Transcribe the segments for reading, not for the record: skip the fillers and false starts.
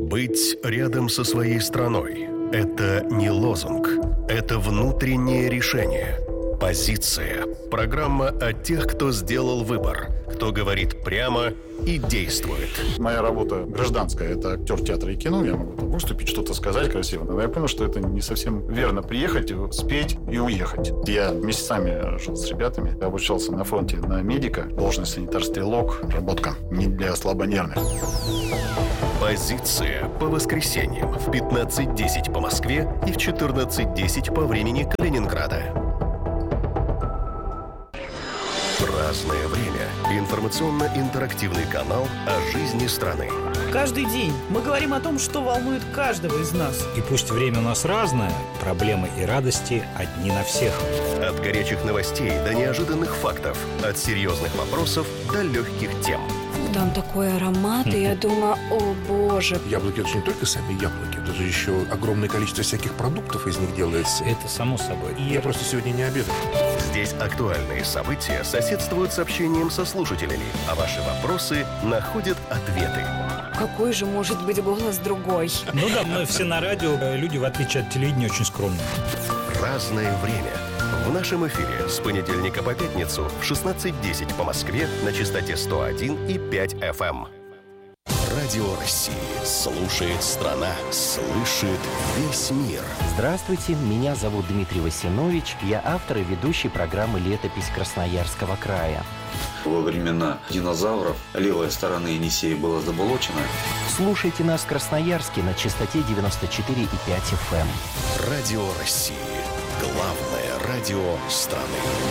Быть рядом со своей страной – это не лозунг, это внутреннее решение. Позиция. Программа о тех, кто сделал выбор, кто говорит прямо и действует. Моя работа гражданская – это актер театра и кино. Я могу выступить, что-то сказать красиво. Но я понял, что это не совсем верно. Приехать, спеть и уехать. Я месяцами жил с ребятами. Я обучался на фронте на медика. Должность санитар-стрелок. Работка не для слабонервных. Позиция по воскресеньям в 15:10 по Москве и в 14:10 по времени Калининграда. Разное время. Информационно-интерактивный канал о жизни страны. Каждый день мы говорим о том, что волнует каждого из нас. И пусть время у нас разное, проблемы и радости одни на всех. От горячих новостей до неожиданных фактов, от серьезных вопросов до легких тем. Там такой аромат, и я думаю, о боже. Яблоки – это же не только сами яблоки, это же еще огромное количество всяких продуктов из них делается. Это само собой. И я просто сегодня не обедал. Здесь актуальные события соседствуют с общением со слушателями, а ваши вопросы находят ответы. Какой же может быть голос другой? Ну да, мы все на радио, люди, в отличие от телевидения, очень скромные. Разное время. В нашем эфире с понедельника по пятницу в 16:10 по Москве на частоте 101,5 FM. Радио России. Слушает страна. Слышит весь мир. Здравствуйте, меня зовут Дмитрий Васинович. Я автор и ведущий программы «Летопись Красноярского края». Во времена динозавров левая сторона Енисея была заболочена. Слушайте нас в Красноярске на частоте 94,5 FM. Радио России. Главное радио страны.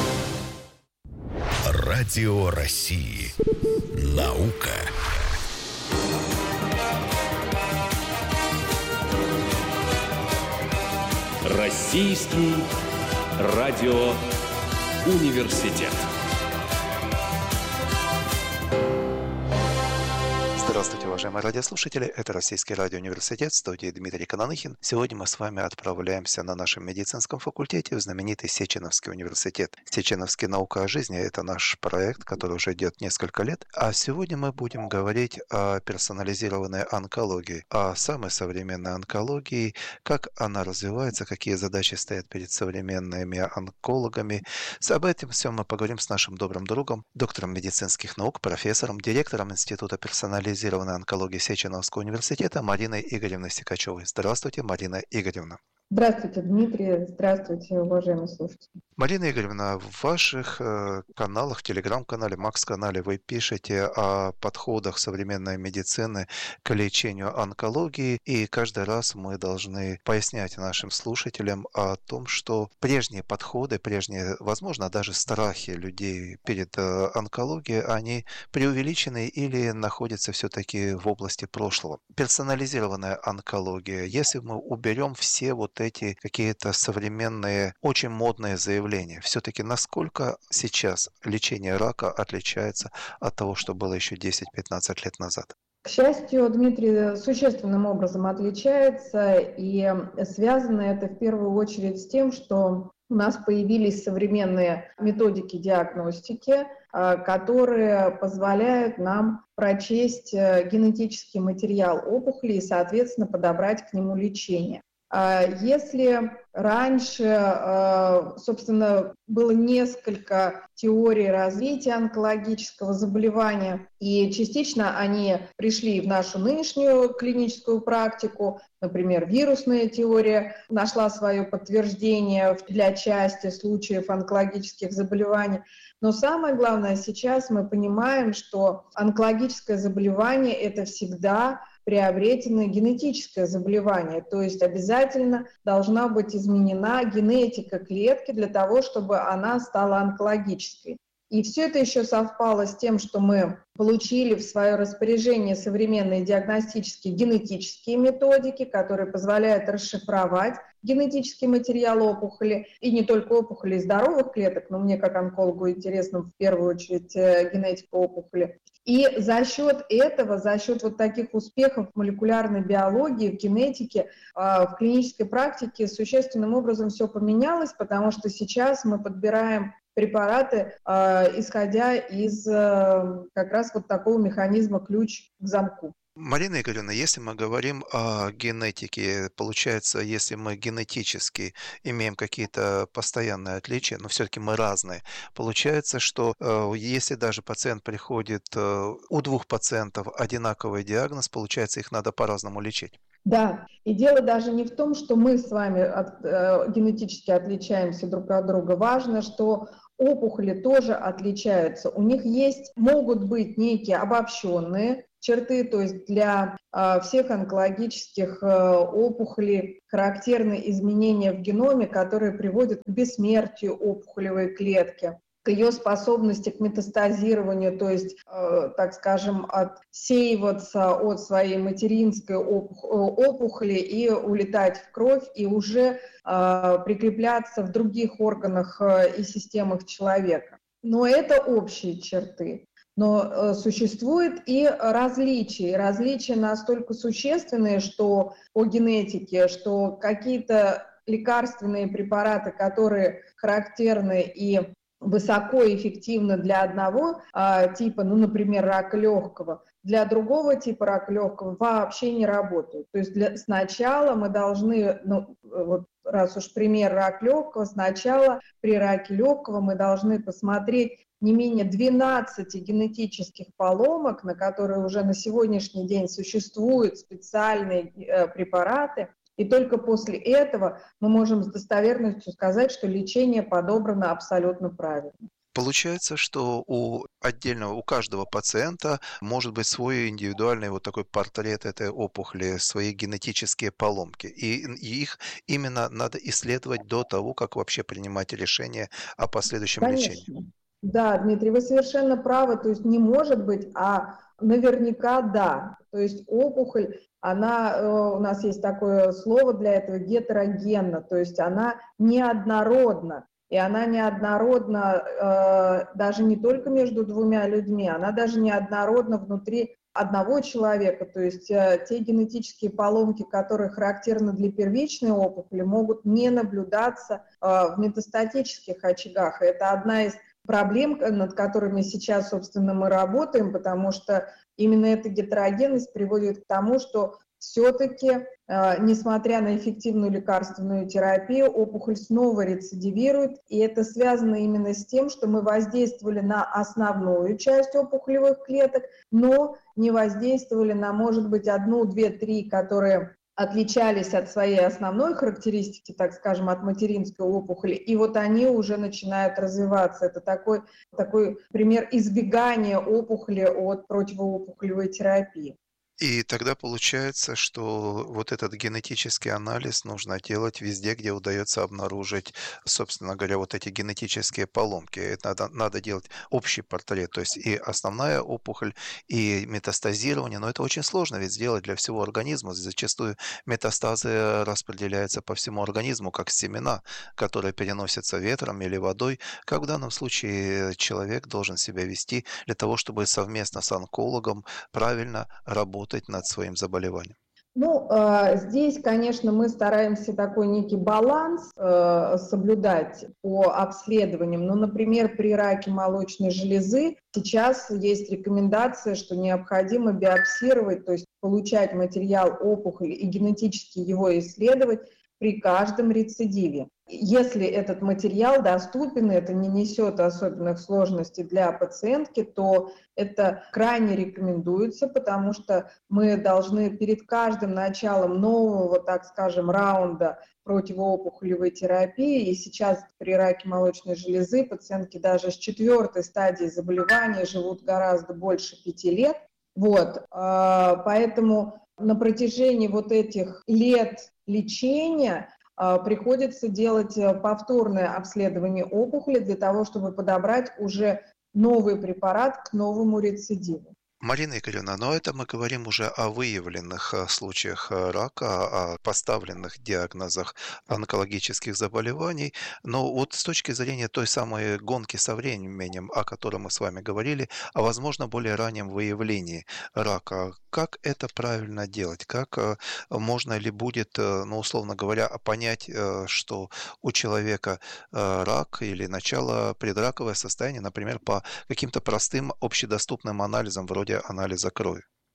Радио России. Наука. Российский радиоуниверситет. Здравствуйте, уважаемые радиослушатели. Это Российский радиоуниверситет, в студии Дмитрий Кононыхин. Сегодня мы с вами отправляемся на нашем медицинском факультете в знаменитый Сеченовский университет. Сеченовский «Наука о жизни» – это наш проект, который уже идет несколько лет. А сегодня мы будем говорить о персонализированной онкологии, о самой современной онкологии, как она развивается, какие задачи стоят перед современными онкологами. Об этом всем мы поговорим с нашим добрым другом, доктором медицинских наук, профессором, директором Института персонализированной онкологии Сеченовского университета Мариной Игоревной Сикачевой. Здравствуйте, Марина Игоревна. Здравствуйте, Дмитрий. Здравствуйте, уважаемые слушатели. Марина Игоревна, в ваших каналах, телеграм-канале, Макс-канале вы пишете о подходах современной медицины к лечению онкологии, и каждый раз мы должны пояснять нашим слушателям о том, что прежние подходы, прежние, возможно, даже страхи людей перед онкологией, они преувеличены или находятся все-таки в области прошлого. Персонализированная онкология, если мы уберем все вот эти какие-то современные, очень модные заявления, все-таки насколько сейчас лечение рака отличается от того, что было еще 10-15 лет назад? К счастью, Дмитрий, существенным образом отличается, и связано это в первую очередь с тем, что у нас появились современные методики диагностики, которые позволяют нам прочесть генетический материал опухоли и, соответственно, подобрать к нему лечение. Если раньше, собственно, было несколько теорий развития онкологического заболевания, и частично они пришли в нашу нынешнюю клиническую практику, например, вирусная теория нашла свое подтверждение для части случаев онкологических заболеваний. Но самое главное, сейчас мы понимаем, что онкологическое заболевание – это всегда приобретенное генетическое заболевание, то есть обязательно должна быть изменена генетика клетки для того, чтобы она стала онкологической. И все это еще совпало с тем, что мы получили в свое распоряжение современные диагностические генетические методики, которые позволяют расшифровать генетический материал опухоли, и не только опухолей здоровых клеток, но мне как онкологу интересно в первую очередь генетика опухоли. И за счет этого, за счет вот таких успехов в молекулярной биологии, в генетике, в клинической практике существенным образом все поменялось, потому что сейчас мы подбираем препараты, исходя из как раз вот такого механизма ключ к замку. Марина Игоревна, если мы говорим о генетике, получается, если мы генетически имеем какие-то постоянные отличия, но все-таки мы разные, получается, что если даже пациент приходит, у двух пациентов одинаковый диагноз, получается, их надо по-разному лечить. Да, и дело даже не в том, что мы с вами генетически отличаемся друг от друга. Важно, что опухоли тоже отличаются. У них могут быть некие обобщенные черты, то есть для всех онкологических опухолей характерны изменения в геноме, которые приводят к бессмертию опухолевой клетки, к ее способности к метастазированию, то есть, так скажем, отсеиваться от своей материнской опухоли и улетать в кровь, и уже прикрепляться в других органах и системах человека. Но это общие черты. Но существует и различия. Различия настолько существенные, что по генетике, что какие-то лекарственные препараты, которые характерны и высокоэффективны для одного типа, например, рака легкого, для другого типа рака легкого вообще не работают. То есть сначала мы должны, раз уж пример рак легкого, сначала при раке легкого мы должны посмотреть не менее 12 генетических поломок, на которые уже на сегодняшний день существуют специальные препараты, и только после этого мы можем с достоверностью сказать, что лечение подобрано абсолютно правильно. Получается, что у каждого пациента может быть свой индивидуальный вот такой портрет этой опухоли, свои генетические поломки. И их именно надо исследовать до того, как вообще принимать решение о последующем лечении. Да, Дмитрий, вы совершенно правы, то есть не может быть, а наверняка да. То есть опухоль, у нас есть такое слово для этого, гетерогенна, то есть она неоднородна. И она неоднородна даже не только между двумя людьми, она даже неоднородна внутри одного человека. То есть те генетические поломки, которые характерны для первичной опухоли, могут не наблюдаться в метастатических очагах. И это одна из проблем, над которыми сейчас, собственно, мы работаем, потому что именно эта гетерогенность приводит к тому, что все-таки, несмотря на эффективную лекарственную терапию, опухоль снова рецидивирует, и это связано именно с тем, что мы воздействовали на основную часть опухолевых клеток, но не воздействовали на, может быть, 1, 2, 3, которые отличались от своей основной характеристики, так скажем, от материнской опухоли, и вот они уже начинают развиваться. Это такой пример избегания опухоли от противоопухолевой терапии. И тогда получается, что вот этот генетический анализ нужно делать везде, где удается обнаружить, собственно говоря, вот эти генетические поломки. Это надо делать общий портрет, то есть и основная опухоль, и метастазирование. Но это очень сложно ведь сделать для всего организма. Зачастую метастазы распределяются по всему организму, как семена, которые переносятся ветром или водой. Как в данном случае человек должен себя вести для того, чтобы совместно с онкологом правильно работать над своим заболеванием? Здесь, конечно, мы стараемся такой некий баланс соблюдать по обследованиям. Например, при раке молочной железы сейчас есть рекомендация, что необходимо биопсировать, то есть получать материал опухоли и генетически его исследовать при каждом рецидиве. Если этот материал доступен, и это не несет особенных сложностей для пациентки, то это крайне рекомендуется, потому что мы должны перед каждым началом нового, так скажем, раунда противоопухолевой терапии, и сейчас при раке молочной железы пациентки даже с 4-й стадией заболевания живут гораздо больше 5 лет. Поэтому на протяжении этих лет лечения приходится делать повторное обследование опухоли для того, чтобы подобрать уже новый препарат к новому рецидиву. Марина Игоревна, но это мы говорим уже о выявленных случаях рака, о поставленных диагнозах онкологических заболеваний. Но вот с точки зрения той самой гонки со временем, о которой мы с вами говорили, о, возможно, более раннем выявлении рака, как это правильно делать? Как можно ли будет, условно говоря, понять, что у человека рак или начало предраковое состояние, например, по каким-то простым общедоступным анализам, вроде анализа крови?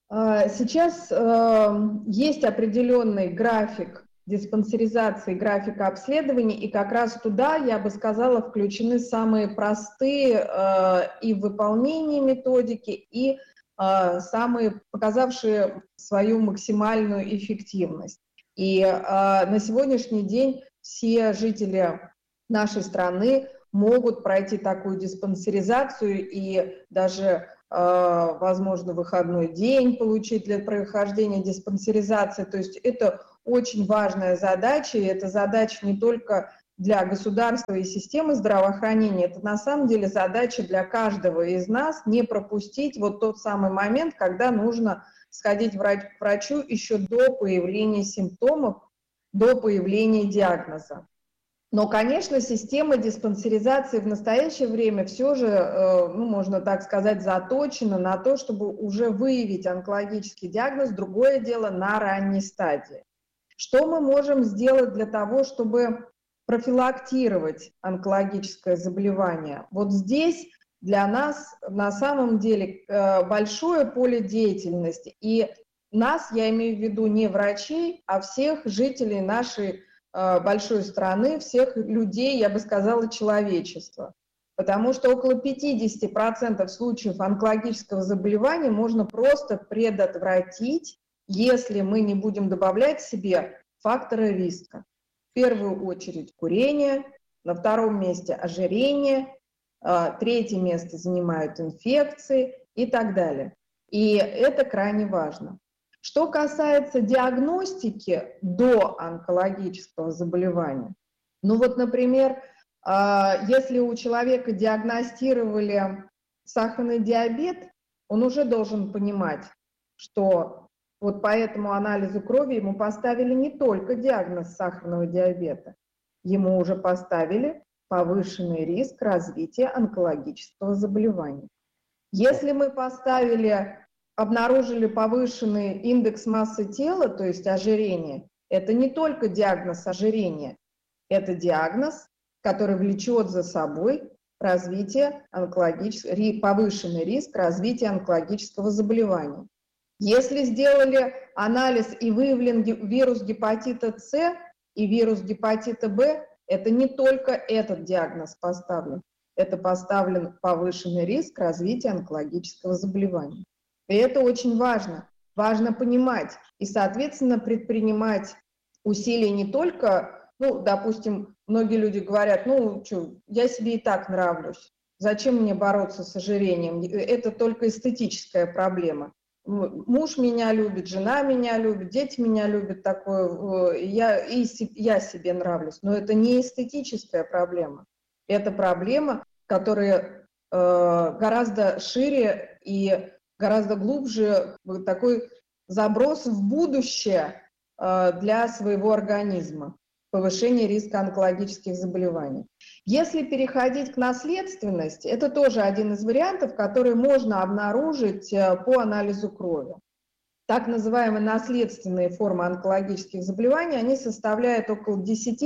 Сейчас есть определенный график диспансеризации, графика обследований, и как раз туда, я бы сказала, включены самые простые и в выполнении методики, и самые показавшие свою максимальную эффективность. И на сегодняшний день все жители нашей страны могут пройти такую диспансеризацию и даже, возможно, выходной день получить для прохождения диспансеризации. То есть это очень важная задача, и это задача не только для государства и системы здравоохранения, это на самом деле задача для каждого из нас не пропустить вот тот самый момент, когда нужно сходить к врачу еще до появления симптомов, до появления диагноза. Но, конечно, система диспансеризации в настоящее время все же, можно так сказать, заточена на то, чтобы уже выявить онкологический диагноз, другое дело на ранней стадии. Что мы можем сделать для того, чтобы профилактировать онкологическое заболевание? Вот здесь для нас на самом деле большое поле деятельности. И нас, я имею в виду не врачей, а всех жителей нашей большой страны, всех людей, я бы сказала, человечества. Потому что около 50% случаев онкологического заболевания можно просто предотвратить, если мы не будем добавлять себе факторы риска. В первую очередь курение, на втором месте ожирение, третье место занимают инфекции и так далее. И это крайне важно. Что касается диагностики до онкологического заболевания, например, если у человека диагностировали сахарный диабет, он уже должен понимать, что вот по этому анализу крови ему поставили не только диагноз сахарного диабета, ему уже поставили повышенный риск развития онкологического заболевания. Если мы обнаружили повышенный индекс массы тела, то есть ожирение, это не только диагноз ожирения, это диагноз, который влечет за собой повышенный риск развития онкологического заболевания. Если сделали анализ и выявлен вирус гепатита С и вирус гепатита Б, это не только этот диагноз поставлен, это поставлен повышенный риск развития онкологического заболевания. И это очень важно. Важно понимать и, соответственно, предпринимать усилия не только, допустим, многие люди говорят, я себе и так нравлюсь, зачем мне бороться с ожирением, это только эстетическая проблема. Муж меня любит, жена меня любит, дети меня любят, я себе нравлюсь. Но это не эстетическая проблема. Это проблема, которая гораздо шире и гораздо глубже, такой заброс в будущее для своего организма, повышение риска онкологических заболеваний. Если переходить к наследственности, это тоже один из вариантов, который можно обнаружить по анализу крови. Так называемые наследственные формы онкологических заболеваний, они составляют около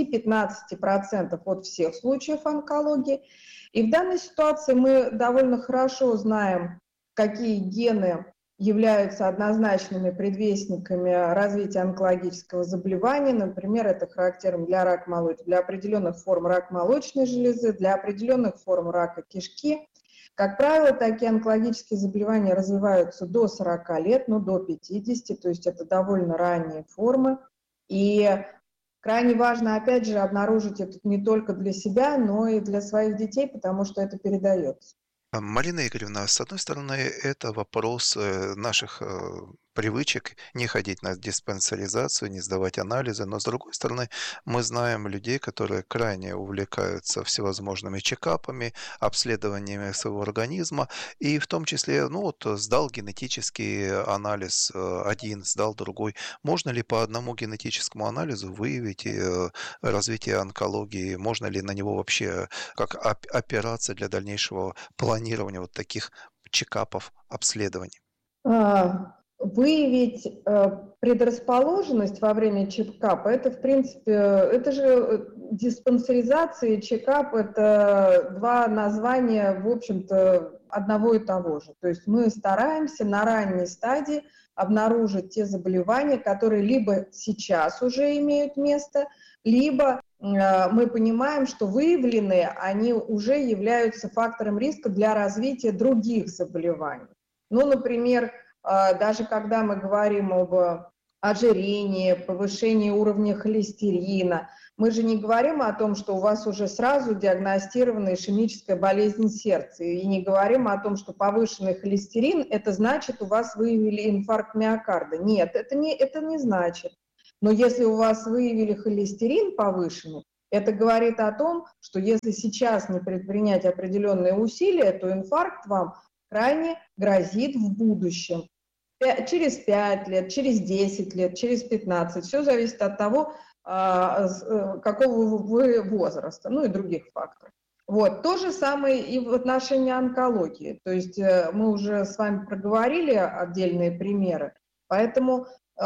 10-15% от всех случаев онкологии. И в данной ситуации мы довольно хорошо знаем, какие гены являются однозначными предвестниками развития онкологического заболевания. Например, это характерно для определенных форм рака молочной железы, для определенных форм рака кишки. Как правило, такие онкологические заболевания развиваются до 40 лет, до 50, то есть это довольно ранние формы. И крайне важно, опять же, обнаружить это не только для себя, но и для своих детей, потому что это передается. Марина Игоревна, с одной стороны, это вопрос наших привычек не ходить на диспансеризацию, не сдавать анализы, но с другой стороны, мы знаем людей, которые крайне увлекаются всевозможными чекапами, обследованиями своего организма, и в том числе, сдал генетический анализ один, сдал другой. Можно ли по одному генетическому анализу выявить развитие онкологии? Можно ли на него вообще как опираться для дальнейшего планирования вот таких чекапов, обследований? Выявить предрасположенность во время чекапа, это, в принципе, это же диспансеризация и чекап, это два названия, в общем-то, одного и того же. То есть мы стараемся на ранней стадии обнаружить те заболевания, которые либо сейчас уже имеют место, либо мы понимаем, что выявленные, они уже являются фактором риска для развития других заболеваний. Ну, например, даже когда мы говорим об ожирении, повышении уровня холестерина, мы же не говорим о том, что у вас уже сразу диагностирована ишемическая болезнь сердца, и не говорим о том, что повышенный холестерин, это значит, у вас выявили инфаркт миокарда. Нет, это не значит. Но если у вас выявили холестерин повышенный, это говорит о том, что если сейчас не предпринять определенные усилия, то инфаркт вам крайне грозит в будущем. Через 5 лет, через 10 лет, через 15. Все зависит от того, какого вы возраста, ну и других факторов. Вот. То же самое и в отношении онкологии. То есть мы уже с вами проговорили отдельные примеры, поэтому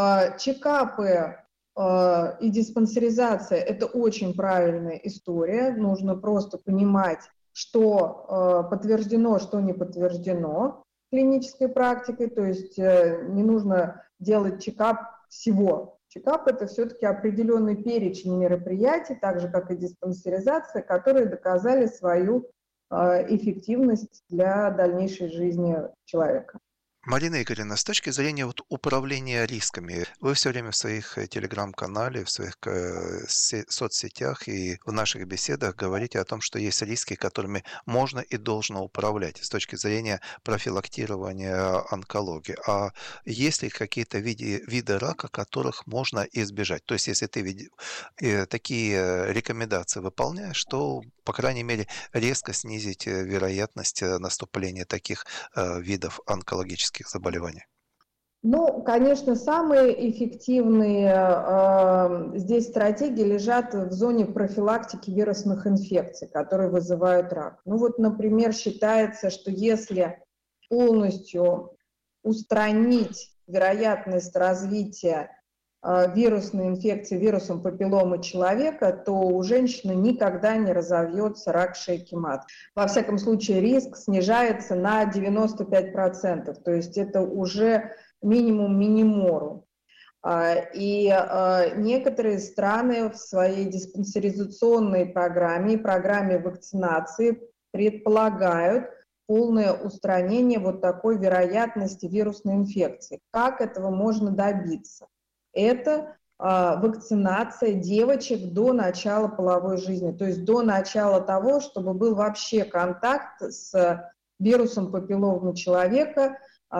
чекапы и диспансеризация – это очень правильная история. Нужно просто понимать, что подтверждено, что не подтверждено клинической практикой. То есть не нужно делать чекап всего. Чекап – это все-таки определенный перечень мероприятий, так же, как и диспансеризация, которые доказали свою эффективность для дальнейшей жизни человека. Марина Игоревна, с точки зрения управления рисками, вы все время в своих телеграм-канале, в своих соцсетях и в наших беседах говорите о том, что есть риски, которыми можно и должно управлять с точки зрения профилактирования онкологии. А есть ли какие-то виды рака, которых можно избежать? То есть, если ты такие рекомендации выполняешь, то, по крайней мере, резко снизить вероятность наступления таких видов онкологических заболеваний? Ну, конечно, самые эффективные здесь стратегии лежат в зоне профилактики вирусных инфекций, которые вызывают рак. Ну вот, например, считается, что если полностью устранить вероятность развития вирусной инфекции вирусом папилломы человека, то у женщины никогда не разовьется рак шейки матки. Во всяком случае, риск снижается на 95%, то есть это уже минимум миниморум. И некоторые страны в своей диспансеризационной программе, программе вакцинации предполагают полное устранение вот такой вероятности вирусной инфекции. Как этого можно добиться? Это вакцинация девочек до начала половой жизни, то есть до начала того, чтобы был вообще контакт с вирусом папилломы человека.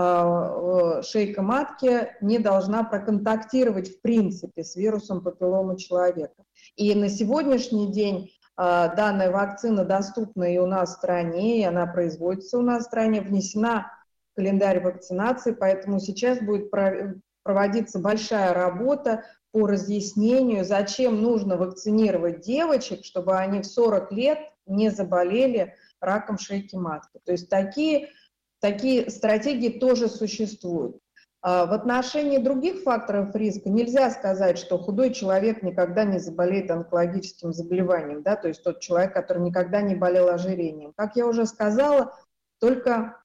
Шейка матки не должна проконтактировать в принципе с вирусом папилломы человека. И на сегодняшний день данная вакцина доступна и у нас в стране, и она производится у нас в стране, внесена в календарь вакцинации, поэтому сейчас будет проводиться большая работа по разъяснению, зачем нужно вакцинировать девочек, чтобы они в 40 лет не заболели раком шейки матки. То есть такие стратегии тоже существуют. В отношении других факторов риска нельзя сказать, что худой человек никогда не заболеет онкологическим заболеванием, да, то есть тот человек, который никогда не болел ожирением. Как я уже сказала, только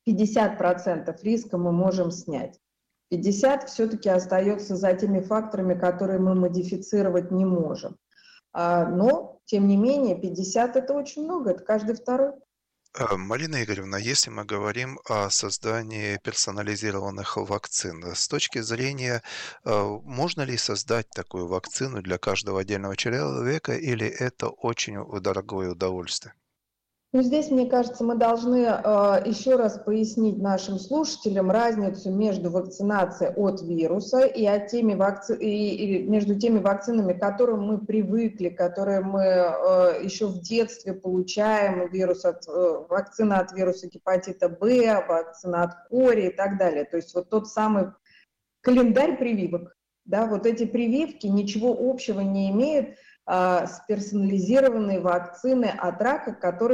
50% риска мы можем снять. 50% все-таки остается за теми факторами, которые мы модифицировать не можем. Но, тем не менее, 50% это очень много, это каждый второй. Марина Игоревна, если мы говорим о создании персонализированных вакцин, с точки зрения, можно ли создать такую вакцину для каждого отдельного человека, или это очень дорогое удовольствие? Ну, здесь, мне кажется, мы должны еще раз пояснить нашим слушателям разницу между вакцинацией от вируса и между теми вакцинами, к которым мы привыкли, которые мы еще в детстве получаем, вакцина от вируса гепатита Б, вакцина от кори и так далее. То есть вот тот самый календарь прививок, да, вот эти прививки ничего общего не имеют с персонализированной вакциной от рака,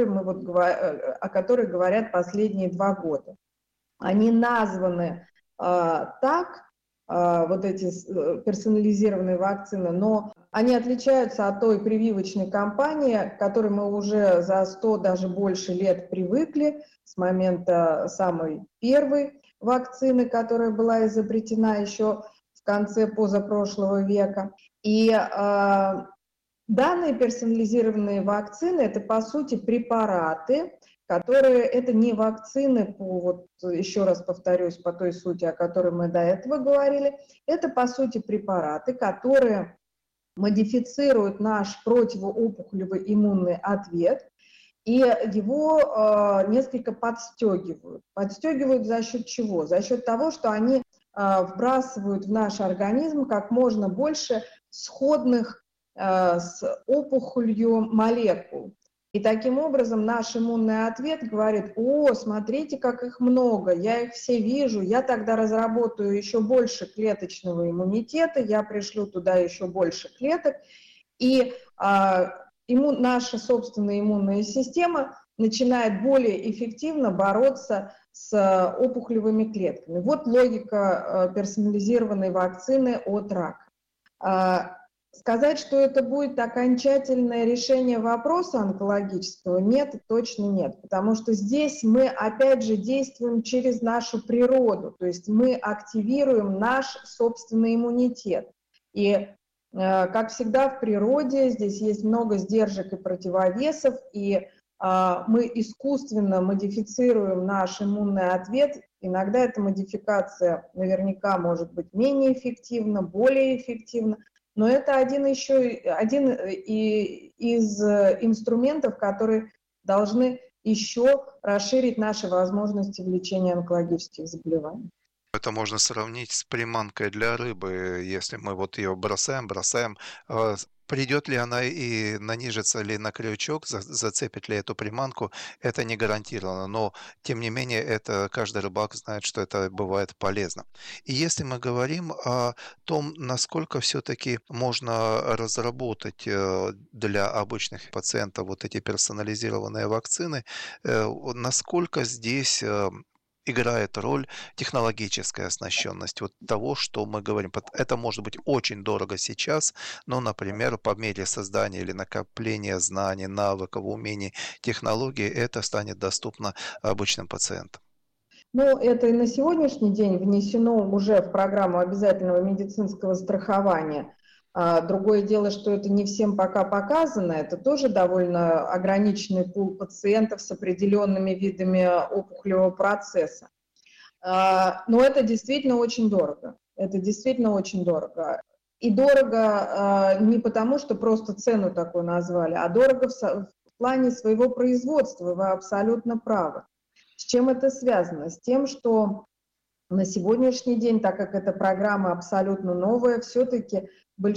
о которой говорят последние 2 года. Они названы так, вот эти персонализированные вакцины, но они отличаются от той прививочной кампании, к которой мы уже за 100, даже больше лет привыкли, с момента самой первой вакцины, которая была изобретена еще в конце позапрошлого века. И данные персонализированные вакцины – это, по сути, препараты, которые, это не вакцины, еще раз повторюсь, по той сути, о которой мы до этого говорили, это, по сути, препараты, которые модифицируют наш противоопухолевый иммунный ответ и его несколько подстегивают. Подстегивают за счет чего? За счет того, что они вбрасывают в наш организм как можно больше сходных с опухолью молекул. И таким образом наш иммунный ответ говорит: о, смотрите, как их много, я их все вижу, я тогда разработаю еще больше клеточного иммунитета, я пришлю туда еще больше клеток, и наша собственная иммунная система начинает более эффективно бороться с опухолевыми клетками. Вот логика персонализированной вакцины от рака. Сказать, что это будет окончательное решение вопроса онкологического, нет, точно нет, потому что здесь мы опять же действуем через нашу природу, то есть мы активируем наш собственный иммунитет. И, как всегда в природе, здесь есть много сдержек и противовесов, и мы искусственно модифицируем наш иммунный ответ. Иногда эта модификация наверняка может быть менее эффективна, более эффективна. Но это один из инструментов, которые должны еще расширить наши возможности в лечении онкологических заболеваний. Это можно сравнить с приманкой для рыбы. Если мы вот ее бросаем, придет ли она и нанижится ли на крючок, зацепит ли эту приманку, это не гарантировано. Но, тем не менее, это каждый рыбак знает, что это бывает полезно. И если мы говорим о том, насколько все-таки можно разработать для обычных пациентов вот эти персонализированные вакцины, насколько здесь играет роль технологическая оснащенность вот того, что мы говорим. Это может быть очень дорого сейчас, но, например, по мере создания или накопления знаний, навыков, умений, технологий, это станет доступно обычным пациентам. Ну, это и на сегодняшний день внесено уже в программу обязательного медицинского страхования. Другое дело, что это не всем пока показано, это тоже довольно ограниченный пул пациентов с определенными видами опухолевого процесса. Но это действительно очень дорого. Это действительно очень дорого. И дорого не потому, что просто цену такую назвали, а дорого в плане своего производства, вы абсолютно правы. С чем это связано? С тем, что на сегодняшний день, так как эта программа абсолютно новая, все-таки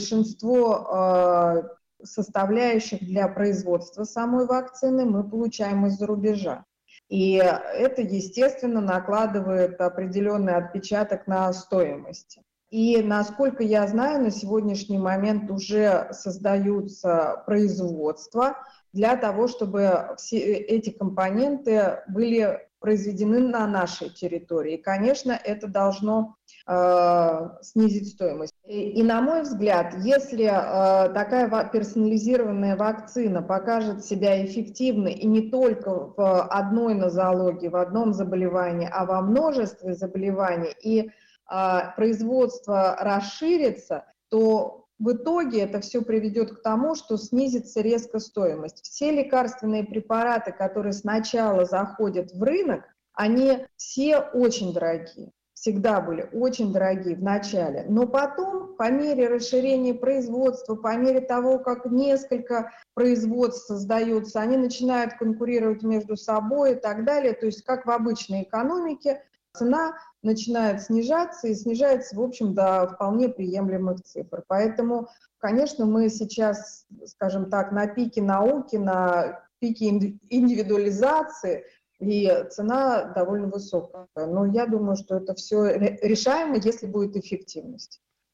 большинство составляющих для производства самой вакцины мы получаем из-за рубежа. И это, естественно, накладывает определенный отпечаток на стоимость. И, насколько я знаю, на сегодняшний момент уже создаются производства для того, чтобы все эти компоненты были произведены на нашей территории. И, конечно, это должно снизить стоимость. И, на мой взгляд, если такая персонализированная вакцина покажет себя эффективной и не только в одной нозологии, в одном заболевании, а во множестве заболеваний, и производство расширится, то в итоге это все приведет к тому, что снизится резко стоимость. Все лекарственные препараты, которые сначала заходят в рынок, они все очень дорогие, всегда были очень дорогие в начале. Но потом, по мере расширения производства, по мере того, как несколько производств создаются, они начинают конкурировать между собой и так далее. То есть, как в обычной экономике, цена начинает снижаться и снижается, в общем, до вполне приемлемых цифр. Поэтому, конечно, мы сейчас, скажем так, на пике науки, на пике индивидуализации, и цена довольно высокая. Но я думаю, что это все решаемо, если будет эффективность.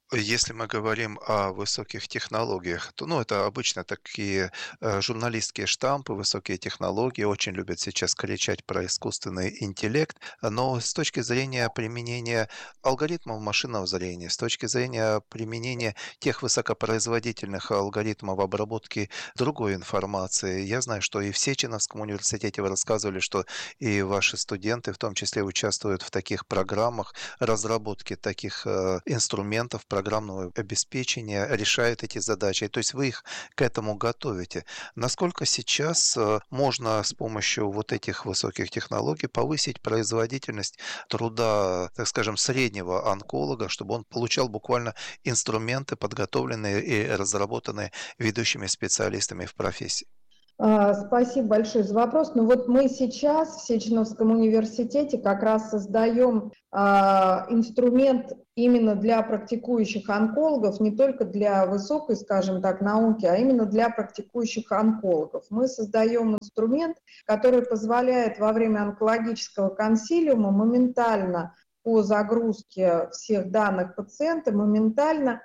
Если мы говорим о высоких технологиях, то это обычно такие журналистские штампы, высокие технологии. Очень любят сейчас кричать про искусственный интеллект. Но с точки зрения применения алгоритмов машинного зрения, с точки зрения применения тех высокопроизводительных алгоритмов обработки другой информации, я знаю, что и в Сеченовском университете вы рассказывали, что и ваши студенты в том числе участвуют в таких программах разработки таких инструментов, программного обеспечения, решают эти задачи. То есть вы их к этому готовите. Насколько сейчас можно с помощью вот этих высоких технологий повысить производительность труда, так скажем, среднего онколога, чтобы он получал буквально инструменты, подготовленные и разработанные ведущими специалистами в профессии? Спасибо большое за вопрос. Мы сейчас в Сеченовском университете как раз создаем инструмент именно для практикующих онкологов, не только для высокой, скажем так, науки, а именно для практикующих онкологов. Мы создаем инструмент, который позволяет во время онкологического консилиума моментально по загрузке всех данных пациента, моментально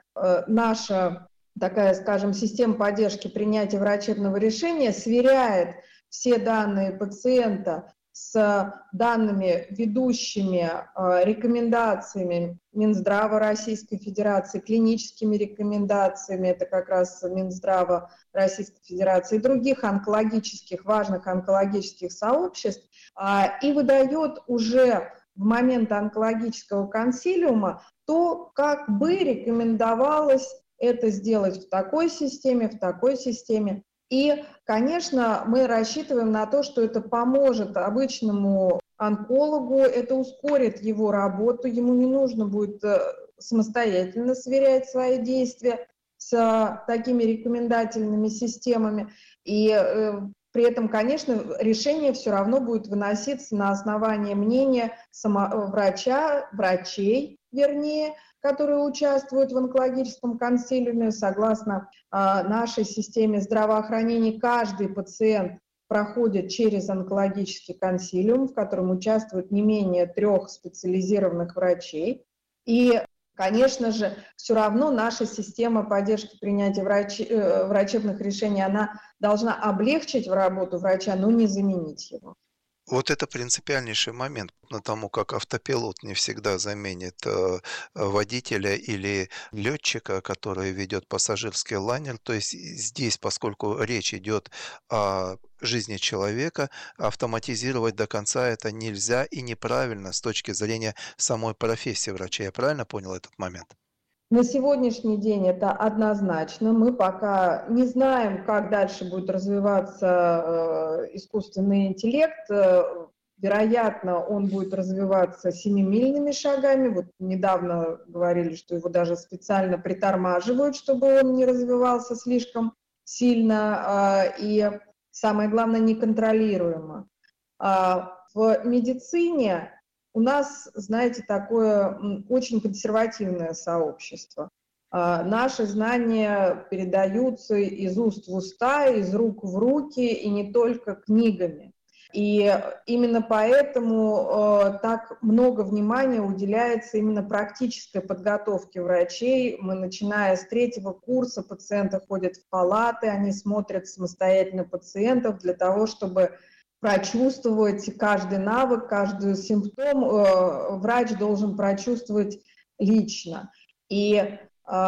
наша такая, скажем, система поддержки принятия врачебного решения сверяет все данные пациента с данными ведущими рекомендациями Минздрава Российской Федерации, клиническими рекомендациями, это как раз Минздрава Российской Федерации и других онкологических, важных онкологических сообществ, и выдает уже в момент онкологического консилиума то, как бы рекомендовалось это сделать в такой системе, в такой системе. И, конечно, мы рассчитываем на то, что это поможет обычному онкологу, это ускорит его работу, ему не нужно будет самостоятельно сверять свои действия с такими рекомендательными системами. И при этом, конечно, решение все равно будет выноситься на основании мнения врачей, которые участвуют в онкологическом консилиуме. Согласно нашей системе здравоохранения, каждый пациент проходит через онкологический консилиум, в котором участвует не менее 3 специализированных врачей. И, конечно же, все равно наша система поддержки принятия врачебных решений, она должна облегчить работу врача, но не заменить его. Вот это принципиальнейший момент, потому как автопилот не всегда заменит водителя или летчика, который ведет пассажирский лайнер. То есть здесь, поскольку речь идет о жизни человека, автоматизировать до конца это нельзя и неправильно с точки зрения самой профессии врача. Я правильно понял этот момент? На сегодняшний день это однозначно. Мы пока не знаем, как дальше будет развиваться искусственный интеллект. Вероятно, он будет развиваться семимильными шагами. Вот недавно говорили, что его даже специально притормаживают, чтобы он не развивался слишком сильно и, самое главное, неконтролируемо. В медицине у нас, знаете, такое очень консервативное сообщество. Наши знания передаются из уст в уста, из рук в руки, и не только книгами. И именно поэтому так много внимания уделяется именно практической подготовке врачей. Мы, начиная с 3-го курса, пациенты ходят в палаты, они смотрят самостоятельно пациентов для того, чтобы прочувствовать каждый навык, каждый симптом врач должен прочувствовать лично. И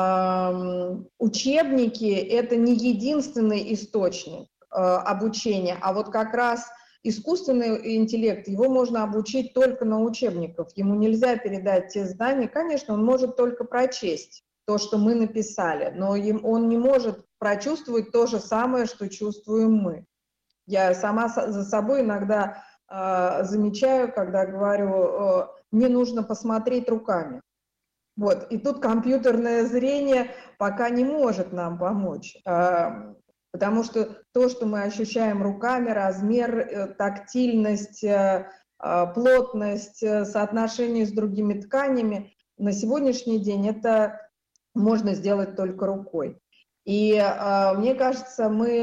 учебники – это не единственный источник обучения, а вот как раз искусственный интеллект, его можно обучить только на учебниках. Ему нельзя передать те знания. Конечно, он может только прочесть то, что мы написали, но он не может прочувствовать то же самое, что чувствуем мы. Я сама за собой иногда замечаю, когда говорю, мне нужно посмотреть руками. Вот. И тут компьютерное зрение пока не может нам помочь, потому что то, что мы ощущаем руками, размер, тактильность, плотность, соотношение с другими тканями, на сегодняшний день это можно сделать только рукой. И мне кажется, мы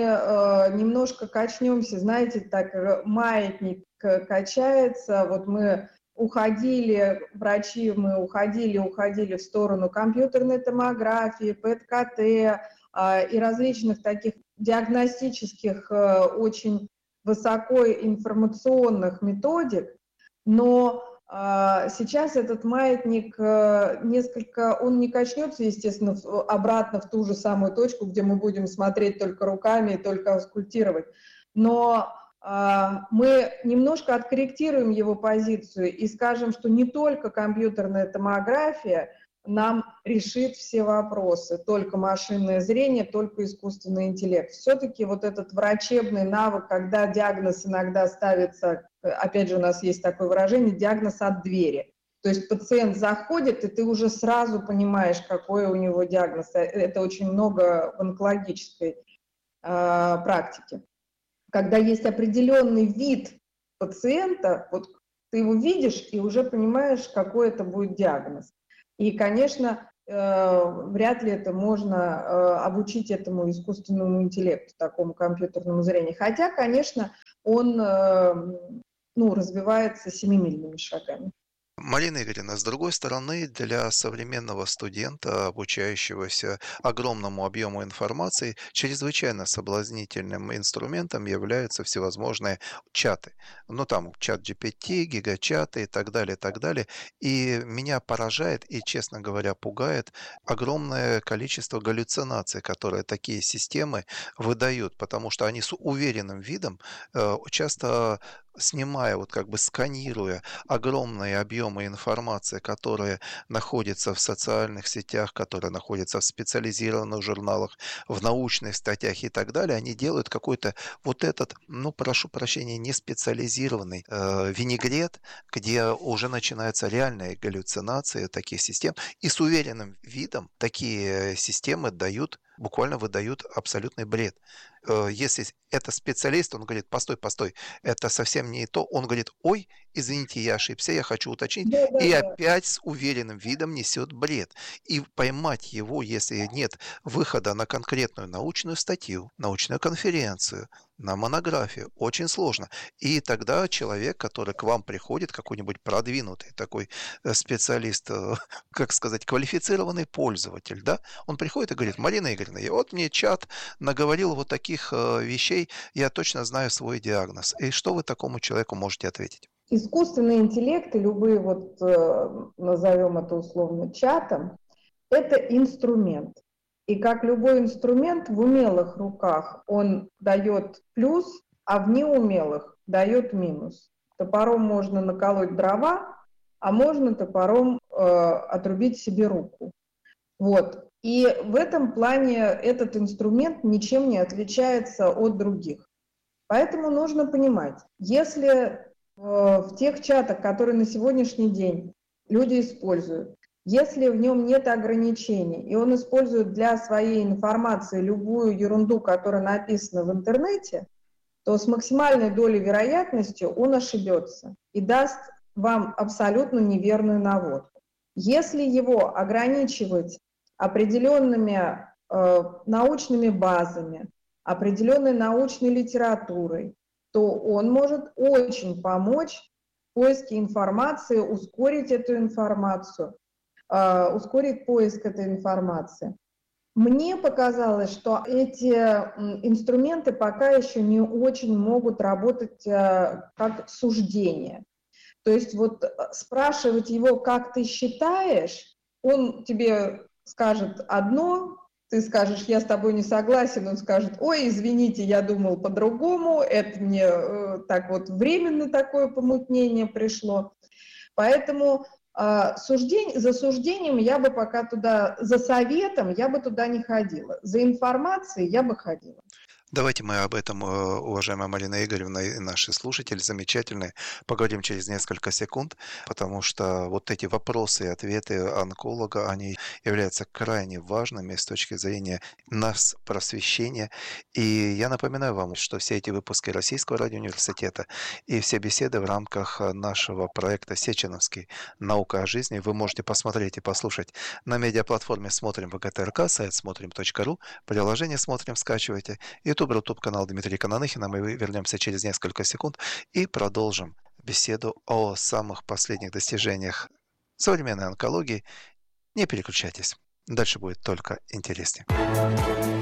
немножко качнемся, знаете, так маятник качается, вот мы врачи, мы уходили в сторону компьютерной томографии, ПЭТ-КТ и различных таких диагностических, очень высокоинформационных методик, но сейчас этот маятник он не качнется, естественно, обратно в ту же самую точку, где мы будем смотреть только руками и только аускультировать, но мы немножко откорректируем его позицию и скажем, что не только компьютерная томография нам решит все вопросы, только машинное зрение, только искусственный интеллект. Все-таки вот этот врачебный навык, когда диагноз иногда ставится, опять же у нас есть такое выражение, диагноз от двери. То есть пациент заходит, и ты уже сразу понимаешь, какой у него диагноз. Это очень много в онкологической практике. Когда есть определенный вид пациента, вот ты его видишь и уже понимаешь, какой это будет диагноз. И, конечно, вряд ли это можно обучить этому искусственному интеллекту, такому компьютерному зрению. Хотя, конечно, он развивается семимильными шагами. Марина Игоревна, с другой стороны, для современного студента, обучающегося огромному объему информации, чрезвычайно соблазнительным инструментом являются всевозможные чаты. Там чат GPT, гигачаты и так далее, и так далее. И меня поражает и, честно говоря, пугает огромное количество галлюцинаций, которые такие системы выдают, потому что они с уверенным видом часто снимая, сканируя огромные объемы информации, которые находятся в социальных сетях, которые находятся в специализированных журналах, в научных статьях и так далее, они делают какой-то прошу прощения, не специализированный винегрет, где уже начинаются реальные галлюцинации таких систем, и с уверенным видом такие системы буквально выдают абсолютный бред. Если это специалист, он говорит, постой, это совсем не то. Он говорит, ой, извините, я ошибся, я хочу уточнить. И опять с уверенным видом несет бред. И поймать его, если нет выхода на конкретную научную статью, научную конференцию, на монографию, очень сложно. И тогда человек, который к вам приходит, какой-нибудь продвинутый такой специалист, квалифицированный пользователь, да, он приходит и говорит, Марина Игоревна, вот мне чат наговорил вот таких вещей, я точно знаю свой диагноз. И что вы такому человеку можете ответить? Искусственный интеллект и любые, назовем это условно чатом, это инструмент. И как любой инструмент, в умелых руках он дает плюс, а в неумелых дает минус. Топором можно наколоть дрова, а можно топором отрубить себе руку. И в этом плане этот инструмент ничем не отличается от других. Поэтому нужно понимать, если в тех чатах, которые на сегодняшний день люди используют, если в нем нет ограничений, и он использует для своей информации любую ерунду, которая написана в интернете, то с максимальной долей вероятности он ошибется и даст вам абсолютно неверную наводку. Если его ограничивать определенными научными базами, определенной научной литературой, то он может очень помочь в поиске информации, ускорить эту информацию, ускорить поиск этой информации. Мне показалось, что эти инструменты пока еще не очень могут работать как суждение. То есть спрашивать его, как ты считаешь, он тебе скажет одно, ты скажешь, я с тобой не согласен, он скажет, ой, извините, я думал по-другому, это мне временно такое помутнение пришло. Поэтому за суждением я бы пока туда, за советом я бы туда не ходила, за информацией я бы ходила. Давайте мы об этом, уважаемая Марина Игоревна и наши слушатели замечательные, поговорим через несколько секунд, потому что эти вопросы и ответы онколога, они являются крайне важными с точки зрения нас, просвещения. И я напоминаю вам, что все эти выпуски Российского радиоуниверситета и все беседы в рамках нашего проекта «Сеченовский. Наука о жизни» вы можете посмотреть и послушать на медиаплатформе «Смотрим ВГТРК», сайт смотрим.ру, приложение «Смотрим» скачивайте, YouTube канал Дмитрия Кананыхина. Мы вернемся через несколько секунд и продолжим беседу о самых последних достижениях современной онкологии. Не переключайтесь. Дальше будет только интереснее.